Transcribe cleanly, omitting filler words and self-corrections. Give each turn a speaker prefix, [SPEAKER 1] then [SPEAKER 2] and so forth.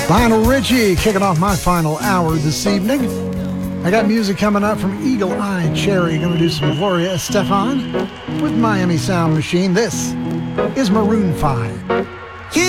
[SPEAKER 1] Lionel Richie kicking off my final hour this evening. I got music coming up from Eagle Eye Cherry. Going to do some Gloria Estefan with Miami Sound Machine. This is Maroon 5.